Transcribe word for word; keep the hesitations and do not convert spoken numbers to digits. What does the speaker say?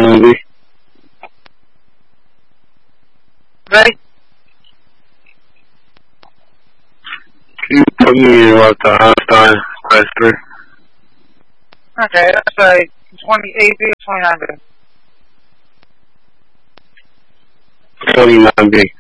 twenty-nine B. Ready? Can you put me about the Einstein class three? Okay, that's like twenty-eight B or twenty-nine B? twenty-nine B.